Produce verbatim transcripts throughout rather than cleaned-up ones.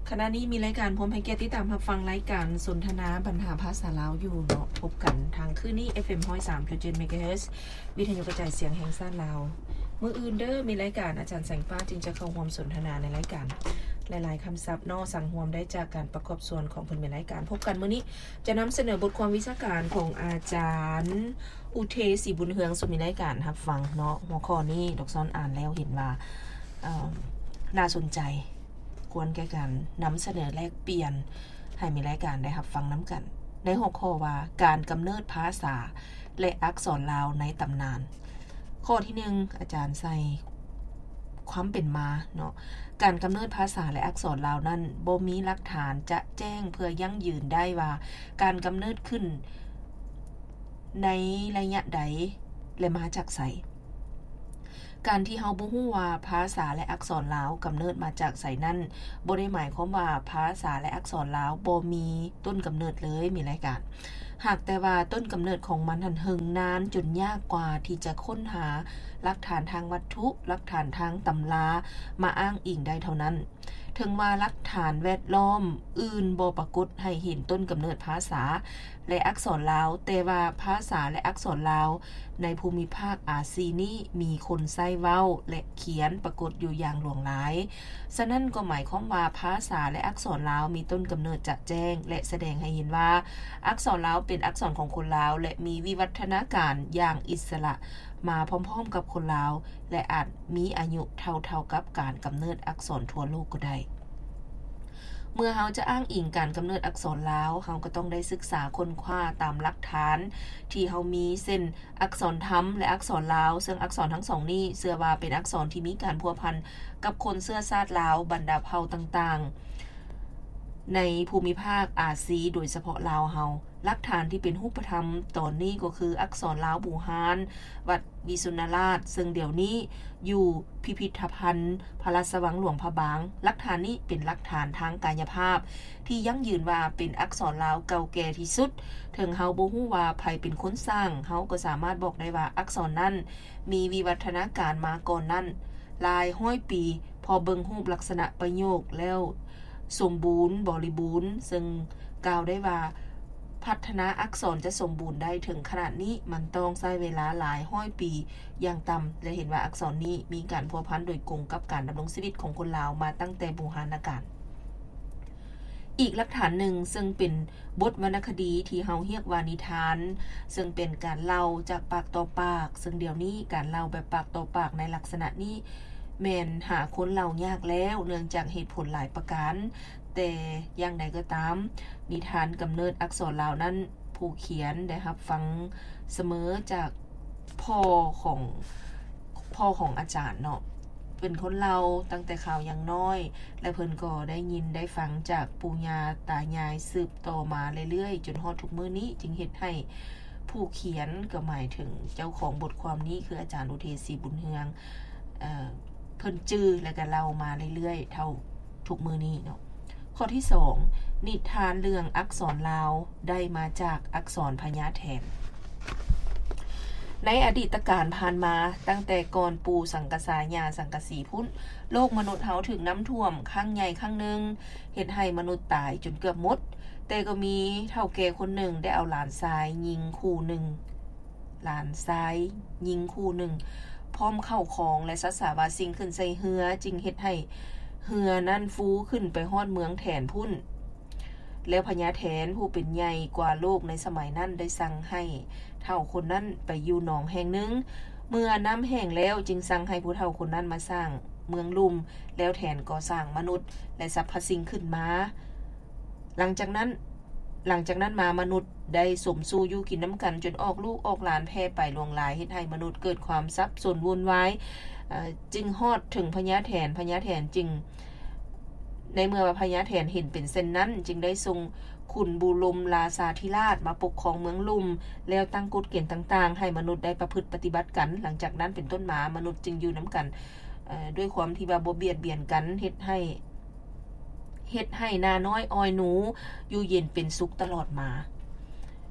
ขณะนี้มีรายการพร้อมให้เกียรติติดตามรับฟังรายการสนทนาปัญหาภาษาลาวอยู่เนาะพบกันทางคืนนี้ เอฟ เอ็ม หนึ่งร้อยสามจุดเจ็ด เมกะเฮิรตซ์ วิทยุกระจายเสียงแห่งชาติลาวมื้ออื่นเด้อมีรายการอาจารย์แสงฟ้าจึงจะเข้าร่วมสนทนาในรายการหลายๆคำศัพท์นอกสั่งรวมได้จากการประกอบส่วนของเพิ่นเป็นรายการพบกันมื้อนี้จะนำเสนอบทความวิชาการของอาจารย์อุเทศรีบุญเฮืองสุมีรายการรับฟังเนาะหัวข้อนี้ดอกซ้อนอ่านแล้วเห็นว่าเอ่อน่าสนใจควรแก่การนำเสนอแลกเปลี่ยนให้มีรายการได้รับฟังน้ำกันในหัวข้อว่าการกำเนิดภาษาและอักษรลาวในตำนานข้อที่หนึ่งอาจารย์ใส่ความเป็นมาเนาะการกำเนิดภาษาและอักษรลาวนั้นบ่มีหลักฐานจะแจ้งเพื่อยั่งยืนได้ว่าการกำเนิดขึ้นในระยะใดและมาจากไสการที่เฮาบ่ฮู้ว่าภาษาและอักษรลาวกำเนิดมาจากไสนั้นบ่ได้หมายความว่าภาษาและอักษรลาวบ่มีต้นกำเนิดเลยมีรายการหากแต่ว่าต้นกำเนิดของมันหันเฮิงนานจนยากกว่าที่จะค้นหาหลักฐานทางวัตถุหลักฐานทางตำรามาอ้างอิงได้เท่านั้นถึงว่าหลักฐานแวดล้อมอื่นบ่ปรากฏให้เห็นต้นกำเนิดภาษาและอักษรลาวแต่ว่าภาษาและอักษรลาวในภูมิภาคอาซีนี้มีคนใช้เว้าและเขียนปรากฏอยู่อย่างหลวงหลายฉะนั้นก็หมายความว่าภาษาและอักษรลาวมีต้นกำเนิดจะแจ้งและแสดงให้เห็นว่าอักษรลาวเป็นอักษรของคนลาวและมีวิวัฒนาการอย่างอิสระมาพร้อมๆกับคนลาวและอาจมีอายุเท่าๆกับการกำเนิดอักษรทั่วโลกก็ได้เมื่อเฮาจะอ้างอิงการกำเนิดอักษรลาวเฮาก็ต้องได้ศึกษาค้นคว้าตามหลักฐานที่เฮามีเช่นอักษรธรรมและอักษรลาวซึ่งอักษรทั้งสองนี้เชื่อว่าเป็นอักษรที่มีการพัวพันกับคนเชื้อชาติลาวบรรดาเผ่าต่างๆในภูมิภาคอาซีโดยเฉพาะลาวเฮาหลักฐานที่เป็นรูปธรรมตอนนี้ก็คืออักษรลาวบูฮานวัดวิสุณราชซึ่งเดี๋ยวนี้อยู่พิพิธภัณฑ์พระราชวังหลวงพระบางหลักฐานนี้เป็นหลักฐานทางกายภาพที่ยั่งยืนว่าเป็นอักษรลาวเก่าแก่ที่สุดถึงเฮาบ่ฮู้ว่าไผเป็นคนสร้างเฮาก็สามารถบอกได้ว่าอักษรนั้นมีวิวัฒนาการมาก่อนนั้นหลายร้อยปีพอเบิ่งรูปลักษณะประโยคแล้วสมบูรณ์บริบูรณ์ซึ่งกล่าวได้ว่าพัฒนาอักษรจะสมบูรณ์ได้ถึงขนาดนี้มันต้องใช้เวลาหลายร้อยปีอย่างต่ำจะเห็นว่าอักษรนี้มีการพัวพันโดยกงกับการดำรงชีวิตของคนลาวมาตั้งแต่โบราณกาลอีกหลักฐานหนึ่งซึ่งเป็นบทวรรณคดีที่เฮาเรียกว่านิทานซึ่งเป็นการเล่าจากปากต่อปากซึ่งเดี๋ยวนี้การเล่าแบบปากต่อปากในลักษณะนี้แม่นหาคนเล่ายากแล้วเนื่องจากเหตุผลหลายประการแต่อย่างใดก็ตามนิทานกำเนิดอักษรลาวนั้นผู้เขียนได้รับฟังเสมอจากพ่อของพ่อของอาจารย์เนาะเป็นคนเล่าตั้งแต่ข่าวยังน้อยและเพิ่นก็ได้ยินได้ฟังจากปู่ย่าตายายสืบต่อมาเรื่อยๆจนฮอดทุกมื้อนี้จึงเฮ็ดให้ผู้เขียนก็หมายถึงเจ้าของบทความนี้คืออาจารย์อุเทศรีบุญเฮืองเอ่อเพิ่นจื้อแล้วก็เล่ามาเรื่อยๆเท่าทุกมื้อนี้เนาะข้อที่สองนิทานเรื่องอักษรลาวได้มาจากอักษรพญาแถนในอดีตการผ่านมาตั้งแต่ก่อนปู่สังกษายาสังกสีพุ่นโลกมนุษย์เฮาถึงน้ำท่วมครั้งใหญ่ครั้งนึงเฮ็ดให้มนุษย์ตายจนเกือบหมดแต่ก็มีเฒ่าแก่คนหนึ่งได้เอาหลานชายยิงคู่หนึ่งหลานชายยิงคู่หนึ่งพร้อมเข้าของและสัสสาวาสิ่งขึ้นใส่เหือจึงเฮ็ดให้เหือนั่นฟูขึ้นไปฮอดเมืองแถนพุ่นแล้วพญาแถนผู้เป็นใหญ่กว่าโลกในสมัยนั้นได้สั่งให้เฒ่าคนนั้นไปอยู่หนองแห่งหนึ่งเมื่อน้ำแห้งแล้วจึงสั่งให้ผู้เฒ่าคนนั้นมาสร้างเมืองลุ่มแล้วแถนก็สร้างมนุษย์และสรรพสิ่งขึ้นมาหลังจากนั้นหลังจากนั้นมามนุษย์ได้สมสู่อยู่กินน้ำกันจนออกลูกออกหลานแพร่ไปหลวงหลายเฮ็ดให้มนุษย์เกิดความสับสนวุ่นวายจึงฮอดถึงพญาแถนพญาแถนจึงในเมื่อพญาแถนเห็นเป็นเช่นนั้นจึงได้ทรงขุนบูลมราชาธิราชมาปกครองเมืองลุ่มแล้วตั้งกฎเกณฑ์ต่างๆให้มนุษย์ได้ประพฤติปฏิบัติกันหลังจากนั้นเป็นต้นมามนุษย์จึงอยู่นํากันด้วยความที่ว่าบ่เบียดเบียนกันเฮ็ดให้เฮ็ดให้นาน้อยอ้อยหนูอยู่เย็นเป็นสุขตลอดมา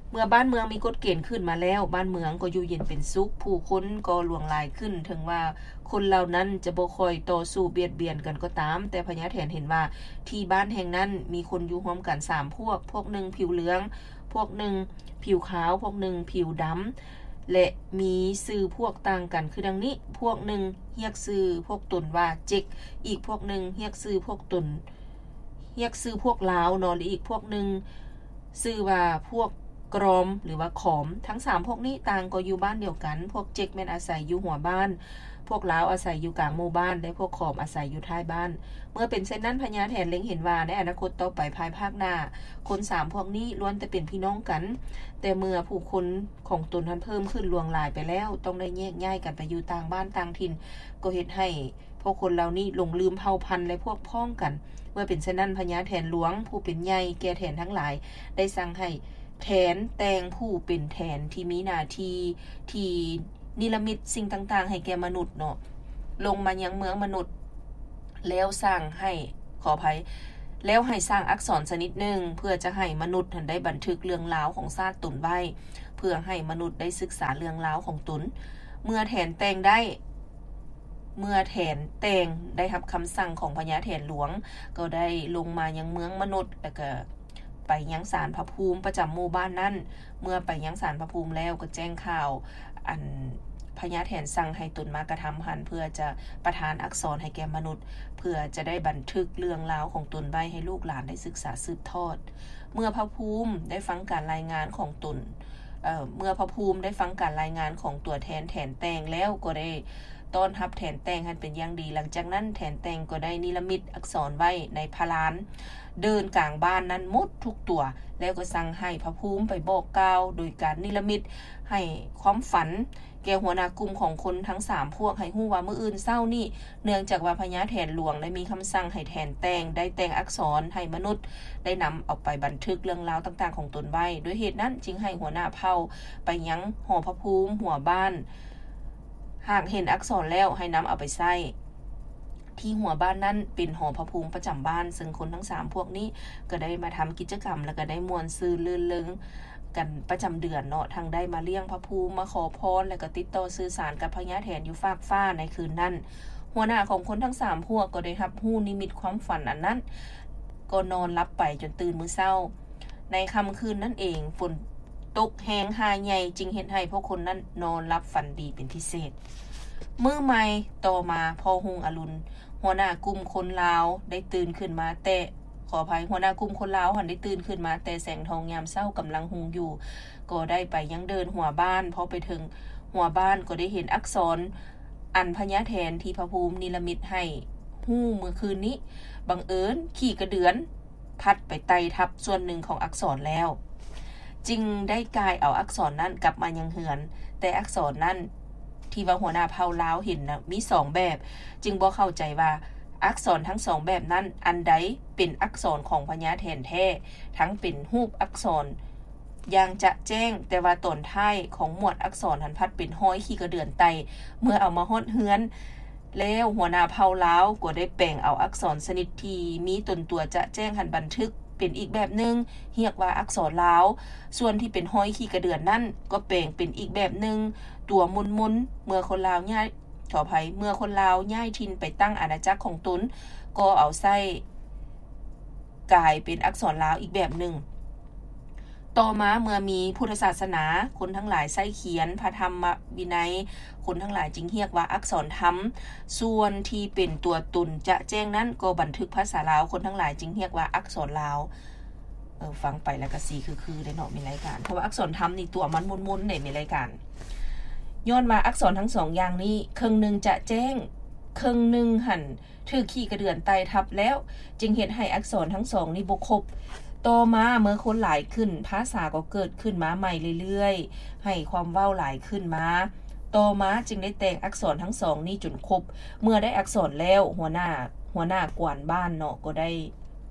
เมื่อบ้านเมืองมีกฎเกณฑ์ขึ้นมาแล้วบ้านเมืองก็อยู่เย็นเป็นสุขผู้คนก็หลวงหลายขึ้นถึงว่าคนเหล่านั้นจะบ่ค่อยต่อสู้เบียดเบียนกันก็ตามแต่พญาแถนเห็นว่าที่บ้านแห่งนั้นมีคนอยู่ร่วมกันสามพวกพวกหนึ่งผิวเหลืองพวกหนึ่งผิวขาวพวกหนึ่งผิวดำและมีชื่อพวกต่างกันคือดังนี้พวกหนึ่งเรียกชื่อพวกตนว่าเจ็กอีกพวกหนึ่งเรียกชื่อพวกตนเรียกชื่อพวกลาวเนาะหรืออีกพวกหนึ่งชื่อว่าพวกกรอมหรือว่าขอมทั้งสามพวกนี้ต่างก็อยู่บ้านเดียวกันพวกเจ็กแม่นอาศัยอยู่หัวบ้านพวกลาวอาศัยอยู่กลางหมู่บ้านและพวกขอมอาศัยอยู่ท้ายบ้านเมื่อเป็นเช่นนั้นพญาแถนเล็งเห็นว่าในอนาคตต่อไปภายภาคหน้าคนสามพวกนี้ล้วนแต่เป็นพี่น้องกันแต่เมื่อผู้คนของตนท่านเพิ่มขึ้นลวงหลายไปแล้วต้องได้แยกย้ายกันไปอยู่ต่างบ้านต่างถิ่นก็เฮ็ดให้พวกคนเหล่านี้หลงลืมเผ่าพันธุ์และพวกพ้องกันเมื่อเป็นเช่นนั้นพญาแถนหลวงผู้เป็นใหญ่แก่แถนทั้งหลายได้สั่งให้แทนแตงผู้เป็นแทนที่มีหน้าที่ที่นิรมิตสิ่งต่างๆให้แก่มนุษย์เนาะลงมายังเมืองมนุษย์แล้วสร้างให้ขออภัยแล้วให้สร้างอักษรชนิดหนึ่งเพื่อจะให้มนุษย์ได้บันทึกเรื่องราวของชาติตนไว้เพื่อให้มนุษย์ได้ศึกษาเรื่องราวของตนเมื่อแทนแตงได้เมื่อแทนแตงได้รับคำสั่งของพญาแถนหลวงก็ได้ลงมายังเมืองมนุษย์แล้วก็ไปยังศาลพระภูมิประจำหมู่บ้านนั้นเมื่อไปยังศาลพระภูมิแล้วก็แจ้งข่าวอันพญาแถนสั่งให้ตนมากระทำหันเพื่อจะประทานอักษรให้แก่มนุษย์เพื่อจะได้บันทึกเรื่องราวของตนไว้ให้ลูกหลานได้ศึกษาสืบทอดเมื่อพระภูมิได้ฟังการรายงานของตนเอ่อเมื่อพระภูมิได้ฟังการรายงานของตัวแทนแถนแตงแล้วก็ได้ต้อนรับแถนแตงให้เป็นอย่างดีหลังจากนั้นแถนแตงก็ได้นิรมิตอักษรไว้ในพลานเดินกลางบ้านนั้นหมดทุกตัวแล้วก็สั่งให้พระภูมิไปบอกกล่าวโดยการนิรมิตให้ความฝันแก่หัวหน้ากลุ่มของคนทั้งสามพวกให้ฮู้ว่ามื้ออื่นเช้านี้เนื่องจากว่าพญาแถนหลวงได้มีคำสั่งให้แทนแตงได้แต่งอักษรให้มนุษย์ได้นำเอาไปบันทึกเรื่องราวต่างๆของตนไว้ด้วยเหตุนั้นจึงให้หัวหน้าเผ่าไปยังหอพระภูมิหัวบ้านหากเห็นอักษรแล้วให้นำเอาไปใส่ที่หัวบ้านนั้นเป็นหอพระภูมิประจำบ้านซึ่งคนทั้งสามพวกนี้ก็ได้มาทำกิจกรรมแล้วก็ได้มวลซื่อลื่นลึงกันประจำเดือนเนาะทางได้มาเลี้ยงพระภูมิมาขอพรแล้วก็ติดต่อสื่อสารกับพญาแถนอยู่ฟากฟ้าในคืนนั้นหัวหน้าของคนทั้งสามพวกก็ได้รับรู้นิมิตความฝันอันนั้นก็นอนหลับไปจนตื่นมื้อเช้าในค่ำคืนนั้นเองฝนตกแห้งหาใหญ่จึงเฮ็ดให้พวกคนนั้นนอนหลับฝันดีเป็นพิเศษมื้อใหม่ต่อมาพอรุ่งอรุณหัวหน้ากลุ่มคนลาวได้ตื่นขึ้นมาแต่ขออภัยหัวหน้ากลุ่มคนลาวหันได้ตื่นขึ้นมาแต่แสงทองยามเช้ากำลังหุงอยู่ก็ได้ไปยังเดินหัวบ้านพอไปถึงหัวบ้านก็ได้เห็นอักษรอันพญาแถนที่พระภูมินิรมิตให้ฮู้เมื่อคืนนี้บังเอิญขี่กระเดือนพัดไปไต่ทับส่วนหนึ่งของอักษรแล้วจึงได้กายเอาอักษรนั้นกลับมายังเหือนแต่อักษรนั้นที่ว่าหัวหน้าเผ่าลาวเห็นนะมีสองแบบจึงบ่เข้าใจว่าอักษรทั้งสองแบบนั้นอันใดเป็นอักษรของพญาแถนแท้ทั้งเป็นรูปอักษรอย่างจะแจ้งแต่ว่าตนท้ายของหมวดอักษรหันพัดเป็นห้อยขี้กระเดือนไตเมื่อเอามาฮอดเฮือนแล้วหัวหน้าเผ่าลาวก็ได้แปลงเอาอักษรชนิดที่มีตนตัวจะแจ้งหันบันทึกเป็นอีกแบบนึงเรียกว่าอักษรลาวส่วนที่เป็นห้อยขี้กระเดือนนั่นก็แปลงเป็นอีกแบบนึงตัวมุนๆเมื่อคนลาวย้ายขออภัยเมื่อคนลาวย้ายถิ่นไปตั้งอาณาจักรของตนก็เอาใส่กลายเป็นอักษรลาวอีกแบบนึงต่อมาเมื่อมีพุทธศาสนาคนทั้งหลายใช้เขียนพระธรรมวินัยคนทั้งหลายจึงเรียกว่าอักษรธรรมส่วนที่เป็นตัวตนจะแจ้งนั้นก็บันทึกภาษาลาวคนทั้งหลายจึงเรียกว่าอักษรลาวเออฟังไปแล้วก็สีคือๆได้เนาะมีรายการเพราะว่าอักษรธรรมนี่ตัวมันมุนๆเนี่ยมีรายการย้อนมาอักษรทั้งสองอย่างนี้ครึ่งนึงจะแจ้งครึ่งนึงหั่นถือขี้กระเดือนไตทับแล้วจึงเฮ็ดให้อักษรทั้งสองนี้บ่ครบต่อมาเมื่อคนหลายขึ้นภาษาก็เกิดขึ้นมาใหม่เรื่อยๆให้ความเว้าหลายขึ้นมาต่อมาจึงได้แต่งอักษรทั้งสองนี้จนครบเมื่อได้อักษรแล้วหัวหน้าหัวหน้ากวนบ้านเนาะก็ได้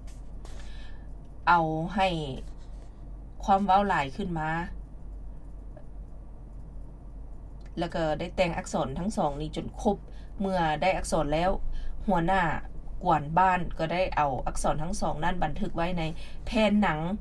เอาให้ความเว้าหลายขึ้นมาแล้วก็ได้แต่งอักษรทั้งสองนี้จนครบเมื่อได้อักษรแล้วหัวหน้ากวนบ้านก็ได้เอาอักษรทั้งสองนั้นบันทึกไว้ในแผ่นหนัง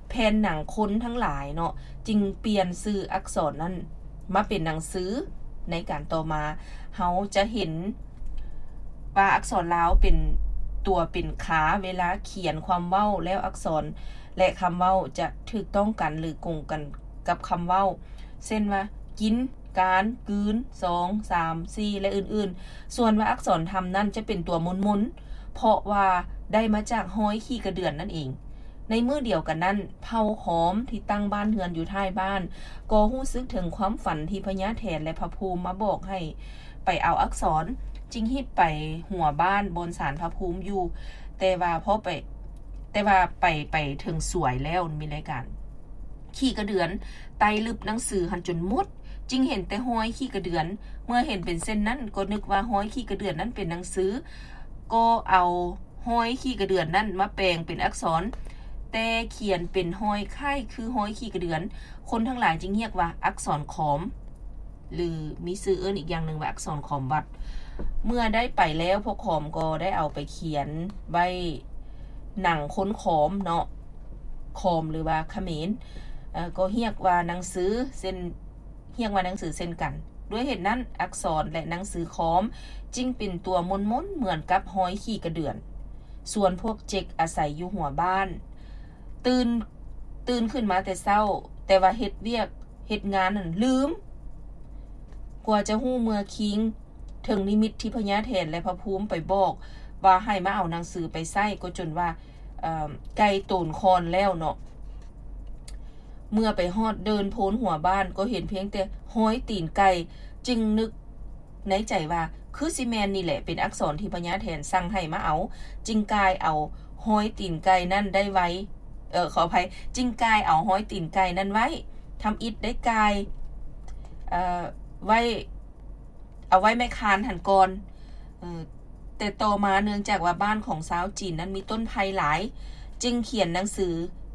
แผ่นหนังคนทั้งหลายเนาะจึงเปลี่ยนชื่ออักษรนั้นมาเป็นหนังสือในการต่อมาเฮาจะเห็นว่าอักษรลาวเป็นตัวเป็นขาเวลาเขียนความเว้าแล้วอักษรและคำเว้าจะถูกต้องกันหรือกงกันกับคำเว้าเช่นว่ากินการกืนสอง สาม สี่และอื่นๆส่วนว่าอักษรธรรมนั้นจะเป็นตัวมนๆเพราะว่าได้มาจากห้อยขี้กระเดือนนั่นเองในมือเดียวกันนั้นเผาหอมที่ตั้งบ้านเฮือนอยู่ท้ายบ้านก็รู้สึกถึงความฝันที่พญาแถนและพระภูมิมาบอกให้ไปเอาอักษรจึงฮิตไปหัวบ้านบนศาลพระภูมิอยู่แต่ว่าพอไปแต่ว่าไปไปถึงสวยแล้วมีรายการขี้กระเดือนไต่ลึบหนังสือหันจนหมดจึงเห็นแต่ห้อยขี้กระเดือนเมื่อเห็นเป็นเส้นนั้นก็นึกว่าห้อยขี้กระเดือนนั้นเป็นหนังสือก็เอาห้อยขี้กระเดือนนั้นมาแปลงเป็นอักษรแต่เขียนเป็นห้อยไข่คือห้อยขี้กระเดือนคนทั้งหลายจึงเรียกว่าอักษรขอมหรือมีชื่ออื่นอีกอย่างหนึ่งว่าอักษรขอมวัดเมื่อได้ไปแล้วพวกขอมก็ได้เอาไปเขียนไว้หนังค้นขอมเนาะขอมหรือว่าเขมรเอ่อก็เรียกว่าหนังสือเส้นเรียกว่าหนังสือเส้นกันด้วยเหตุนั้นอักษรและหนังสือขอมจึงเป็นตัวมนๆเหมือนกับห้อยขี้กระเดือนส่วนพวกเจ๊กอาศัยอยู่หัวบ้านตื่นตื่นขึ้นมาแต่เช้าแต่ว่าเฮ็ดเวียกเฮ็ดงานนั่นลืมกว่าจะฮู้เมื่อคิงถึงนิมิตที่พญาแถนและพระภูมิไปบอกว่าให้มาเอาหนังสือไปใส่ก็จนว่าเอ่อไก่โตนคอนแล้วเนาะเมื่อไปฮอดเดินโพ้นหัวบ้านก็เห็นเพียงแต่ห้อยตีนไก่จึงนึกในใจว่าคือสิแมนนี่แหละเป็นอักษรที่พญาแถนสั่งให้มาเอาจึงกายเอาห้อยตีนไก่นั่นได้ไว้เออขออภัยจึงกายเอาห้อยตีนไก่นั่นไว้ทำอิฐได้กายเอ่อไว้เอาไว้ไม่คานหันก่อนเออแต่ต่อมาเนื่องจากว่าบ้านของสาวจีนนั้นมีต้นไผ่หลายจึงเขียนหนังสือ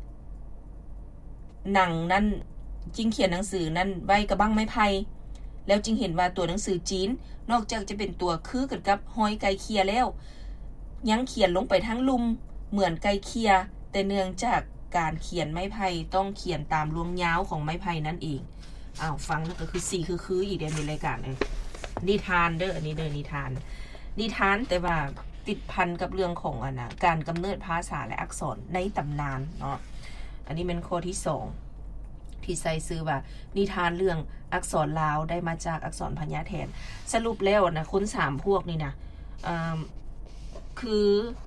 หนังนั้นจึงเขียนหนังสือนั้นไว้กับบั้งไม้ไผ่แล้วจึงเห็นว่าตัวหนังสือจีนนอกจากจะเป็นตัวคือกันกับห้อยไก่เคียแล้วยังเขียนลงไปทั้งลุมเหมือนไก่เคียแต่เนื่องจากการเขียนไม้ไผ่ต้องเขียนตามลวงยาวของไม้ไผ่นั่นเองอ้าวฟังแล้วก็คือสี่คือคืออีกเดือนมีรายการเลยนิทานเด้ออันนี้เด้อนิทานนิทานแต่ว่าติดพันกับเรื่องของอ่ะนะการกำเนิดภาษาและอักษรในตำนานเนาะอันนี้เป็นข้อที่สองที่ใส่ซื้อว่านิทานเรื่องอักษรลาวได้มาจากอักษรพญาแถนสรุปแล้วนะคุณสามพวกนี่นะคือ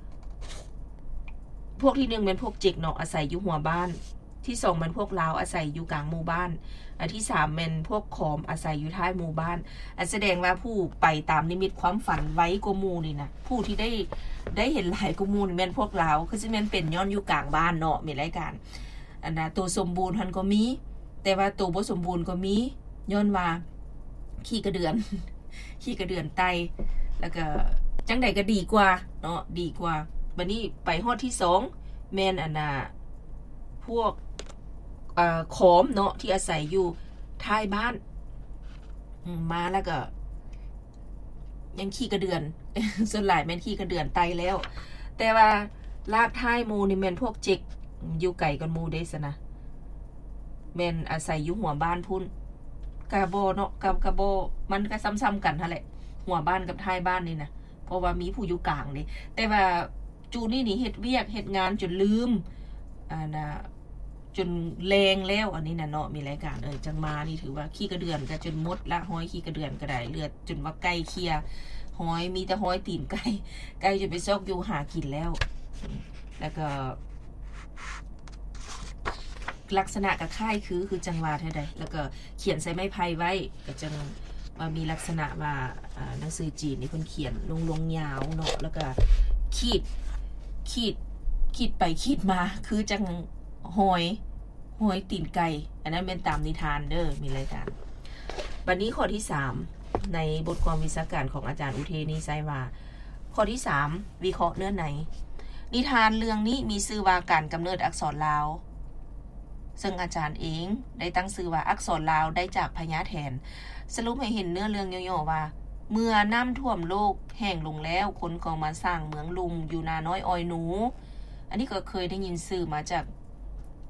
พวกที่หนึ่งเป็นพวกเจกเนาะอาศัยอยู่หัวบ้านที่สองเป็นพวกลาวอาศัยอยู่กลางหมู่บ้านอันที่สามเป็นพวกขอมอาศัยอยู่ท้ายหมู่บ้านอันแสดงว่าผู้ไปตามนิมิตความฝันไว้กมูนี่นะผู้ที่ได้ได้เห็นหลายกมูนี่เป็นพวกลาวคือจะเป็นเป็นย้อนอยู่กลางบ้านเนาะมีรายการอันนะตัวสมบูรณ์ทันก็มีแต่ว่าตัวบ่สมบูรณ์ก็มีย้อนว่าขี้กระเดือนขี้กระเดือนไตแล้วก็จังใดก็ดีกว่าเนาะดีกว่าบัดนี้ไปฮอดที่สองแม่นอันน่ะพวกเอ่อขอมเนาะที่อาศัยอยู่ท้ายบ้านมาแล้วก็ยังขี้กระเดือนส่วนหลายแม่นขี้กระเดือนไตแล้วแต่ว่าลาบท้ายหมู่นี่แม่นพวกเจ็กอยู่ไก่กันหมู่เด้ซะนะแม่นอาศัยอยู่หัวบ้านพุ่นกะบ่เนาะกับกะบ่มันก็ซ้ำๆกันนั่นแหละหัวบ้านกับท้ายบ้านนี่นะเพราะว่ามีผู้อยู่กลางนี่แต่ว่าจูนี่นี่เฮ็ดเวียกเฮ็ดงานจนลืมอ่านะจนแรงแล้วอันนี้นะเนาะมีรายการเออจังมานี่ถือว่าขี้กระเดือนก็จนมดละห้อยขี้กระเดือนก็ได้เลือดจนว่าไก่เคียห้อยมีแต่ห้อยตีนไก่ไก่จะไปซอกอยู่หากินแล้วแล้วก็ลักษณะกับค่ายคือคือจังหวะเท่าใดแล้วก็เขียนใส่ไม้ไผ่ไว้ก็จังว่ามีลักษณะว่าหนังสือจีนนี่คนเขียนลงลงยาวเนาะแล้วก็ขีดขีดขีดไปขีดมาคือจังหอยหอยตีนไก่อันนั้นเป็นตามนิทานเด้อมีรายการวันนี้ข้อที่สามในบทความวิชาการของอาจารย์อุเทนีไซว่าข้อที่สามวิเคราะห์เนื้อในนิทานเรื่องนี้มีชื่อว่าการกำเนิดอักษรลาวซึ่งอาจารย์เองได้ตั้งชื่อว่าอักษรลาวได้จากพญาแถนสรุปให้เห็นเนื้อเรื่องย่อๆว่าเมื่อน้ำท่วมโลกแห้งลงแล้วคนก็มาสร้างเมืองลุมอยู่นาน้อยอ้อยหนูอันนี้ก็เคยได้ยินชื่อมาจาก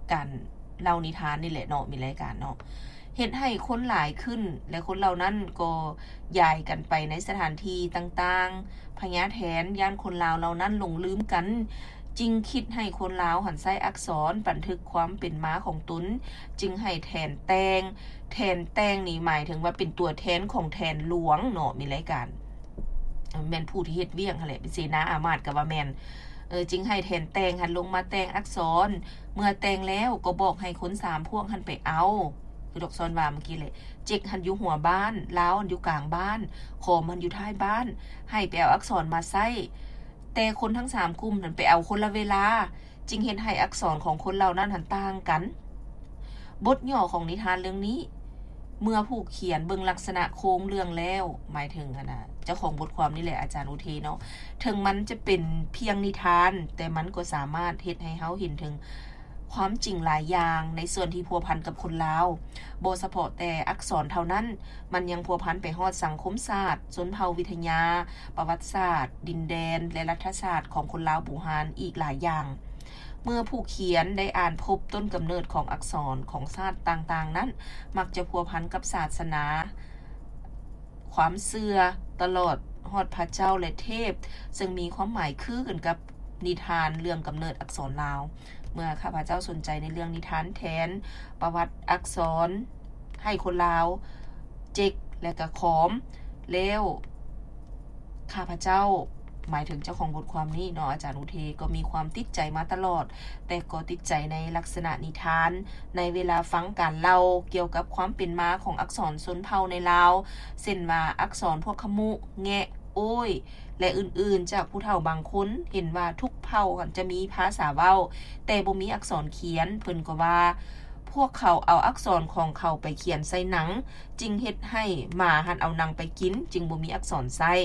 การเล่านิทานนี่แหละเนาะมีรายการเนาะเฮ็ดให้คนหลายขึ้นและคนเหล่านั้นก็ย้ายกันไปในสถานที่ต่างๆพญาแถนย่านคนลาวเหล่านั้นหลงลืมกันจึงคิดให้คนลาวหันใช้อักษรบันทึกความเป็นมาของตนจึงให้แทนแตงแทนแตงนี่หมายถึงว่าเป็นตัวแทนของแทนหลวงเนาะมีรายการแม่นผู้ที่เฮ็ดเวียงหั่นแหละเป็นเสนาอามาตย์ก็ว่าแม่นเออจึงให้แทนแตงหันลงมาแตงอักษรเมื่อแตงแล้วก็บอกให้คนสามพวกหันไปเอาคือดอกซอนว่าเมื่อกี้เลยเจ็กหันอยู่หัวบ้านลาวหันอยู่กลางบ้านขอมหันอยู่ท้ายบ้านให้ไปเอาอักษรมาใส่แต่คนทั้งสามกลุ่มนั้นไปเอาคนละเวลาจึงเห็นให้อักษรของคนเหล่านั้นหันต่างกันบทย่อของนิทานเรื่องนี้เมื่อผู้เขียนเบิ่งลักษณะโครงเรื่องแล้วหมายถึงนะเจ้าของบทความนี่แหละอาจารย์อุเทเนาะถึงมันจะเป็นเพียงนิทานแต่มันก็สามารถเฮ็ดให้เฮาเห็นถึงความจริงหลายอย่างในส่วนที่พัวพันกับคนลาวบ่เฉพาะแต่อักษรเท่านั้นมันยังพัวพันไปฮอดสังคมศาสตร์ชนเผ่าวิทยาประวัติศาสตร์ดินแดนและรัฐศาสตร์ของคนลาวปูฮานอีกหลายอย่างเมื่อผู้เขียนได้อ่านพบต้นกำเนิดของอักษรของศาสตร์ต่างๆนั้นมักจะพัวพันกับศาสนาความเชื่อตลอดฮอดพระเจ้าและเทพซึ่งมีความหมายคือกันกับนิทานเรื่องกำเนิดอักษรลาวเมื่อข้าพเจ้าสนใจในเรื่องนิทานแทนประวัติอักษรให้คนลาวเจ็กและก็ขอมแล้วข้าพเจ้าหมายถึงเจ้าของบทความนี้เนาะอาจารย์อุเทก็มีความติดใจมาตลอดแต่ก็ติดใจในลักษณะนิทานในเวลาฟังการเล่าเกี่ยวกับความเป็นมาของอักษรชนเผ่าในลาวเช่นว่าอักษรพวกขมุแงะโอ้ยและอื่นๆจากผู้เฒ่าบางคนเห็นว่าทุกเผ่าจะมีภาษาเว้าแต่บ่มีอักษรเขียนเพิ่นก็ว่าพวกเขาเอาอักษรของเขาไปเขียนใส่หนังจึงเฮ็ดให้หมาหันเอาหนังไปกินจึงบ่มีอักษรใส่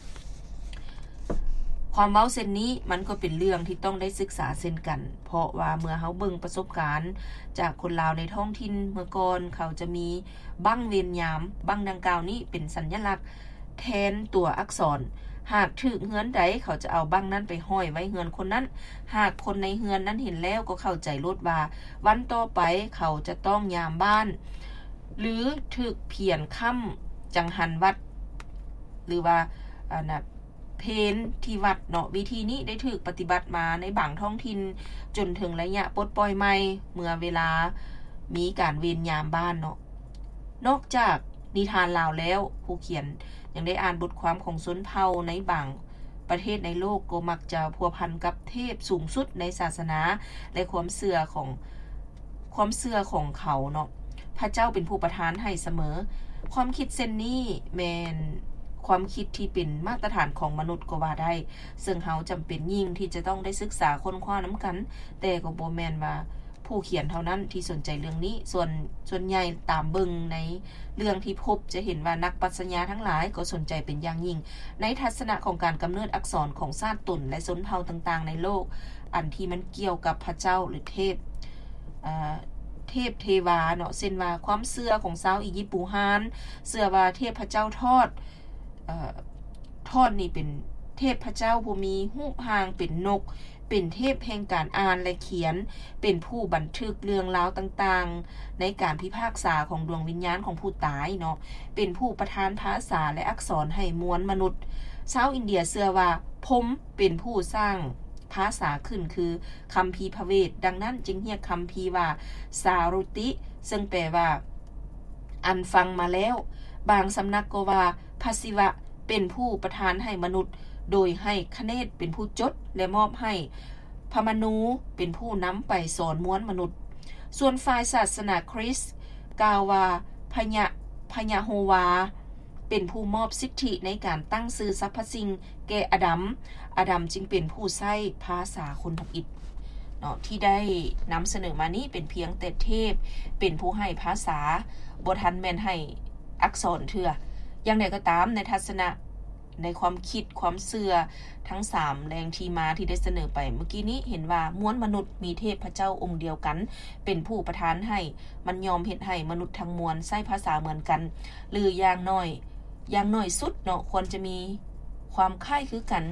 ความเว้าเส้นนี้มันก็เป็นเรื่องที่ต้องได้ศึกษาเช่นกันเพราะว่าเมื่อเฮาเบิ่งประสบการณ์จากคนลาวในท้องถิ่นเมื่อก่อนเขาจะมีบั้งเวียนยามบั้งดังกล่าวนี้เป็นสัญลักษณ์แทนตัวอักษรหากถึกเฮือนใดเขาจะเอาบั้งนั้นไปห้อยไว้เฮือนคนนั้นหากคนในเฮือนนั้นเห็นแล้วก็เข้าใจลดว่าวันต่อไปเขาจะต้องยามบ้านหรือถึกเพียนค่ำจังหันวัดหรือว่าอ่านะเพนที่วัดเนาะวิธีนี้ได้ถูกปฏิบัติมาในบางท้องถิ่นจนถึงระยะปลดปล่อยใหม่เมื่อเวลามีการเวรยามบ้านเนาะนอกจากนิทานลาวแล้วผู้เขียนยังได้อ่านบทความของชนเผ่าในบางประเทศในโลกก็มักจะพัวพันกับเทพสูงสุดในศาสนาและความเชื่อของความเชื่อของเขาเนาะพระเจ้าเป็นผู้ประทานให้เสมอความคิดเส้นนี้แมนความคิดที่เป็นมาตรฐานของมนุษย์ก็ว่าได้ซึ่งเฮาจำเป็นยิ่งที่จะต้องได้ศึกษาค้นคว้านํากันแต่ก็บ่แม่นว่าผู้เขียนเท่านั้นที่สนใจเรื่องนี้ส่วนส่วนใหญ่ตามเบิ่งในเรื่องที่พบจะเห็นว่านักปรัชญาทั้งหลายก็สนใจเป็นอย่างยิ่งในทัศนะของการกำเนิดอักษรของชาติตนและชนเผ่าต่างๆในโลกอันที่มันเกี่ยวกับพระเจ้าหรือเทพอ่าเทพเทวาเนาะเช่นว่าความเชื่อของชาวอียิปต์ปูฮานเชื่อว่าเทพเจ้าทอดเอ่อทอดนี่เป็นเทพพระเจ้าผู้มีรูปร่างเป็นนกเป็นเทพแห่งการอ่านและเขียนเป็นผู้บันทึกเรื่องราวต่างๆในการพิพากษาของดวงวิญญาณของผู้ตายเนาะเป็นผู้ประทานภาษาและอักษรให้มวลมนุษย์ชาวอินเดียเชื่อว่าพรหมเป็นผู้สร้างภาษาขึ้นคือคัมภีร์พระเวทดังนั้นจึงเรียกคัมภีร์ว่าสารุติซึ่งแปลว่าอันฟังมาแล้วบางสำนักก็ว่าพระศิวะเป็นผู้ประทานให้มนุษย์โดยให้คเนศเป็นผู้จดและมอบให้พระมนูเป็นผู้นำไปสอนมวลมนุษย์ส่วนฝ่ายศาสนาคริสต์กล่าวว่าพญะพญะโฮวาเป็นผู้มอบสิทธิในการตั้งชื่อสรรพสิ่งแก่อดัมอดัมจึงเป็นผู้ใช้ภาษาคนทำอิฐเนาะที่ได้นำเสนอมานี้เป็นเพียงแต่เทพเป็นผู้ให้ภาษาบ่ทันแม่นให้อักษรเทื่ออย่างไรก็ตามในทัศนะในความคิดความเชื่อทั้งสามแรงที่มาที่ได้เสนอไปเมื่อกี้นี้เห็นว่ามวลมนุษย์มีเทพพระเจ้าองค์เดียวกันเป็นผู้ประทานให้มันยอมเฮ็ดให้มนุษย์ทั้งมวลใช้ภาษาเหมือนกันหรืออย่างน้อยอย่างน้อยสุดเนาะควรจะมีความคล้ายคือกัน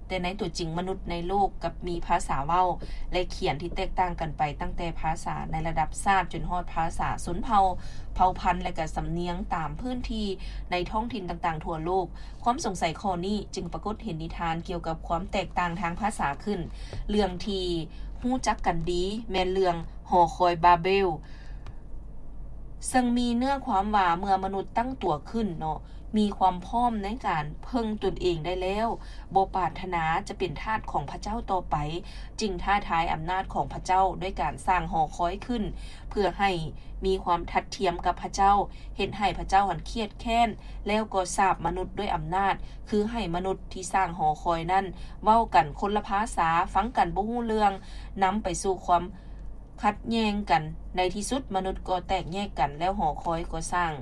แต่ในตัวจริงมนุษย์ในโลกกับมีภาษาเว้าและเขียนที่แตกต่างกันไปตั้งแต่ภาษาในระดับชาติจนฮอดภาษาชนเผ่าเผ่าพันธุ์และก็สำเนียงตามพื้นที่ในท้องถิ่นต่างๆทั่วโลกความสงสัยข้อนี้จึงปรากฏเห็นนิทานเกี่ยวกับความแตกต่างทางภาษาขึ้นเรื่องที่ฮู้จักกันดีแม่นเรื่องหอคอยบาเบลซึ่งมีเนื้อความว่าเมื่อมนุษย์ตั้งตัวขึ้นเนาะมีความพร้อมในการพึ่งตนเองได้แล้วบ่ปรารถนาจะเป็นทาสของพระเจ้าต่อไปจึงท้าทายอำนาจของพระเจ้าด้วยการสร้างหอคอยขึ้นเพื่อให้มีความทัดเทียมกับพระเจ้าเห็นให้พระเจ้าหันเครียดแค้นแล้วก็สาปมนุษย์ด้วยอำนาจคือให้มนุษย์ที่สร้างหอคอยนั้นเว้ากันคนละภาษาฟังกันบ่ฮู้เรื่องนำไปสู่ความขัดแย้งกันในที่สุดมนุษย์ก็แตกแยกกันแล้วหอคอยก็สร้าง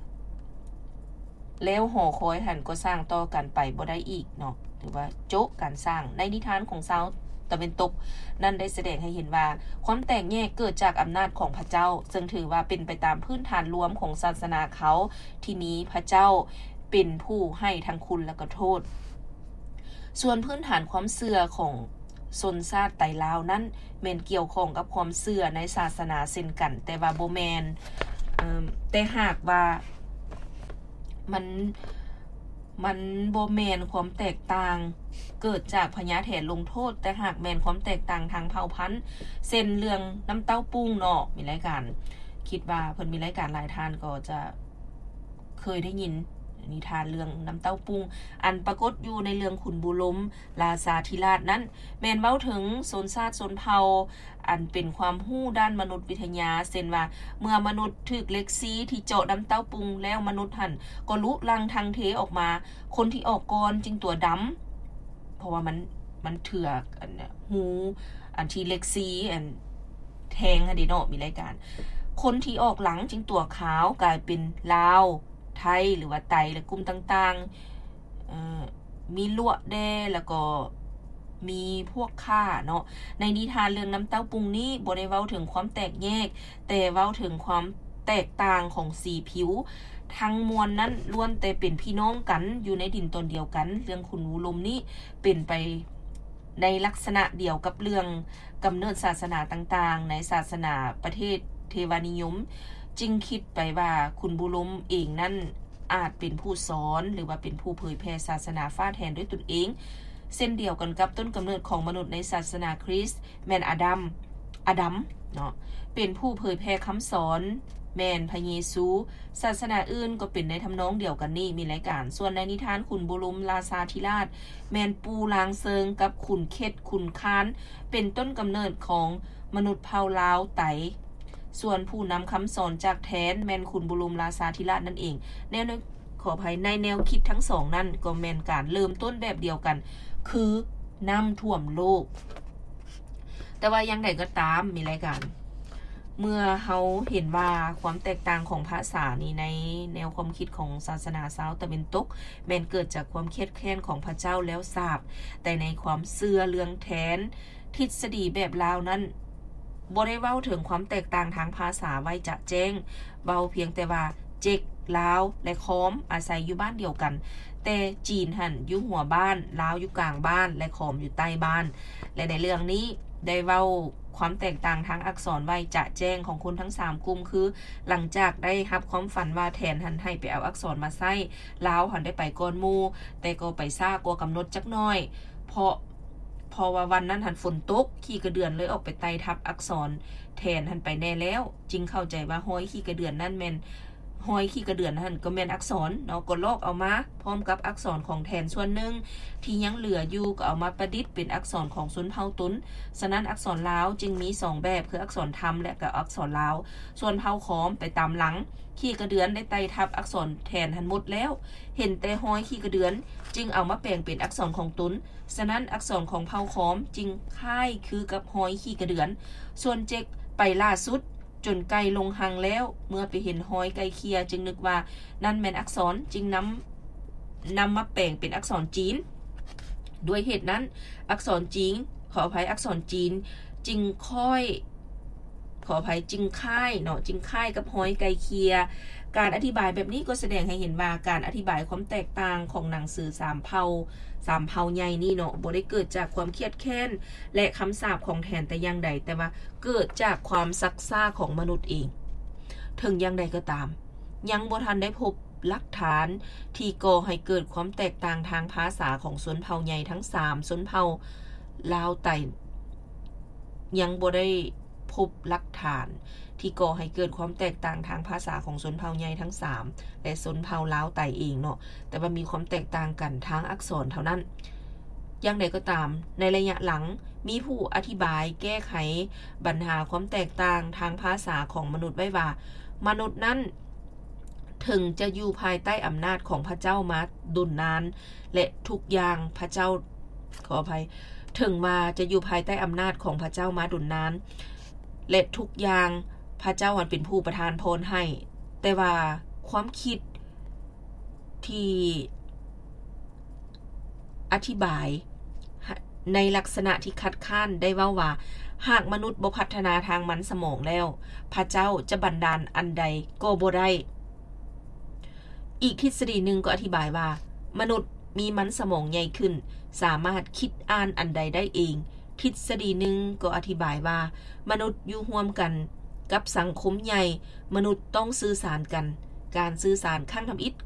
แล้วหอคอยหันก็สร้างต่อกันไปบ่ได้อีกเนาะหรือว่าโจ๊กการสร้างในนิทานของชาวตะวันตกนั่นได้แสดงให้เห็นว่าความแตกแยกเกิดจากอำนาจของพระเจ้าซึ่งถือว่าเป็นไปตามพื้นฐานรวมของศาสนาเขาที่นี้พระเจ้าเป็นผู้ให้ทั้งคุณและก็โทษส่วนพื้นฐานความเชื่อของชนชาติไต้ลาวนั้นแม่นเกี่ยวข้องกับความเชื่อในศาสนาเช่นกันแต่ว่าบ่แม่นเอ่อแต่หากว่ามันมันบ่แม่นความแตกต่างเกิดจากพญาแถนลงโทษแต่หากแม่นความแตกต่างทางเผ่าพันธุ์เส้นเรื่องน้ำเต้าปุ้งเนาะมีรายการคิดว่าเพิ่นมีรายการหลายท่านก็จะเคยได้ยินนิทานเรื่องน้ำเต้าปุ้งอันปรากฏอยู่ในเรื่องขุนบุลมราชาธิราชนั้นแม่นเว้าถึงชนชาติชนเผ่าอันเป็นความรู้ด้านมนุษยวิทยาเช่นว่าเมื่อมนุษย์ถูกเหล็กซีที่เจาะน้ำเต้าปุ้งแล้วมนุษย์หั่นก็ลุลังทางเทออกมาคนที่ออกก่อนจึงตัวดำเพราะว่ามันมันเถือกอันหูอันที่เหล็กซีอันแทงให้ได้เนาะมีรายการคนที่ออกหลังจึงตัวขาวกลายเป็นลาวไทยหรือว่าไตและกลุ่มต่างๆเอ่อมีลวดแดแล้วก็มีพวกข้าเนาะในนิทานเรื่องน้ำเต้าปุงนี้บ่ได้เว้าถึงความแตกแยกแต่เว้าถึงความแตกต่างของสีผิวทั้งมวลนั้นล้วนแต่เป็นพี่น้องกันอยู่ในดินตนเดียวกันเรื่องขุนวูลมนี้เป็นไปในลักษณะเดียวกับเรื่องกำเนิดศาสนาต่างๆในศาสนาประเทศเทวานิยมจึงคิดไปว่าคุณบุลมเองนั่นอาจเป็นผู้สอนหรือว่าเป็นผู้เผยแพร่ศาสนาฟ้าแทนด้วยตนเองเส้นเดียวกันกับต้นกำเนิดของมนุษย์ในศาสนาคริสต์แมนอาดัมอาดัมเนาะเป็นผู้เผยแพร่คำสอนแมนพระเยซูศาสนาอื่นก็เป็นในทำนองเดียวกันนี่มีรายการส่วนในนิทานขุนบุลมราชาธิราชแมนปูลางเซิงกับขุนเข็ดขุนคานเป็นต้นกำเนิดของมนุษย์เผ่าลาวไตส่วนผู้นำคำสอนจากแทนแมนขุนบุรุมราชาธิราชนั่นเองแนวขออภัยในแนวคิดทั้งสองนั่นก็แมนการเริ่มต้นแบบเดียวกันคือน้ำท่วมโลกแต่ว่ายังไงก็ตามมีรายการเมื่อเขาเห็นว่าความแตกต่างของภาษานี้ในแนวความคิดของศาสนาชาวตะวันตกแมนเกิดจากความเครียดแค้นของพระเจ้าแล้วทราบแต่ในความเชื่อเรื่องแทนทฤษฎีแบบลาวนั้นบ่ได้เว้าถึงความแตกต่างทางภาษาไว้จะแจ้งเว้าเพียงแต่ว่าเจ๊กลาวและคอมอาศัยอยู่บ้านเดียวกันแต่จีนหั่นอยู่หัวบ้านลาวอยู่กลางบ้านและคอมอยู่ใต้บ้านและในเรื่องนี้ได้เว้าความแตกต่างทางอักษรไว้จะแจ้งของคนทั้งสามกลุ่มคือหลังจากได้รับความฝันว่าแทนหันให้ไปเอาอักษรมาใส่ลาวหันได้ไปก่อนหมู่แต่ก็ไปซ่ากว่ากำหนดจักหน่อยเพราะพอว่าวันนั้นหันฝนตกขี้กระเดือนเลยออกไปไต่ทับอักษรแทนหันไปแน่แล้วจึงเข้าใจว่าห้อยขี้กระเดือนนั่นแม่นห้อยขี้กระเดือนหันก็แม่นอักษรเนาะก็ลอกเอามาพร้อมกับอักษรของแทนส่วนหนึ่งที่ยังเหลืออยู่ก็เอามาประดิษฐ์เป็นอักษรของชนเผ่าตุนฉะนั้นอักษรลาวจึงมีสองแบบคืออักษรธรรมและกับอักษรลาวส่วนเผ่าขอมไปตามหลังขี้กระเดือนได้ไต่ทับอักษรแทนหันหมดแล้วเห็นแต่ห้อยขี้กระเดือนจึงเอามาแปลงเป็นอักษรของตุนฉะนั้นอักษรของเผ่าขอมจึงคล้ายคือกับห้อยขี้กระเดือนส่วนเจ๊กไปล่าสุดจนไกลลงหังแล้วเมื่อไปเห็นห้อยไกลเคียจึงนึกว่านั่นแม่นอักษรจึงนำนำมาแปลงเป็นอักษรจีนด้วยเหตุนั้นอักษรจีนขออภัยอักษรจีนจึงค่อยขออภัยจึงค่ายเนาะจึงค่ายกับห้อยไกลเคียการอธิบายแบบนี้ก็แสดงให้เห็นว่าการอธิบายความแตกต่างของหนังสือสามเผ่าสามเผ่าใหญ่นี่เนาะบ่ได้เกิดจากความเครียดแค้นและคำสาปของแทนแต่อย่างใดแต่ว่าเกิดจากความซักซ่าของมนุษย์เองถึงอย่างใดก็ตามยังบ่ทันได้พบหลักฐานที่ก่อให้เกิดความแตกต่างทางภาษาของชนเผ่าใหญ่ทั้งสามชนเผ่าลาวไต่ยังบ่ได้พบหลักฐานที่ก่อให้เกิดความแตกต่างทางภาษาของชนเผ่าใหญ่ทั้งสามและชนเผ่าลาวไต่เองเนาะแต่ว่ามีความแตกต่างกันทางอักษรเท่านั้นอย่างใดก็ตามในระยะหลังมีผู้อธิบายแก้ไขปัญหาความแตกต่างทางภาษาของมนุษย์ไว้ว่ามนุษย์นั้นถึงจะอยู่ภายใต้อำนาจของพระเจ้ามาดุลนานและทุกอย่างพระเจ้าขออภัยถึงมาจะอยู่ภายใต้อำนาจของพระเจ้ามาดุลนานและทุกอย่างพระเจ้าเป็นผู้ประทานพรให้แต่ว่าความคิดที่อธิบายในลักษณะที่คัดค้านได้ว่าว่าหากมนุษย์บ่พัฒนาทางมันสมองแล้วพระเจ้าจะบันดาลอันใดก็บ่ได้อีกทฤษฎีหนึ่งก็อธิบายว่ามนุษย์มีมันสมองใหญ่ขึ้นสามารถคิดอ่านอันใดได้เองทฤษฎีหนึ่งก็อธิบายว่ามนุษย์อยู่ร่วมกันกับสังคมใหญ่มนุษย์ต้องสื่อสารกันการสื่อสารข้างทำอิฐ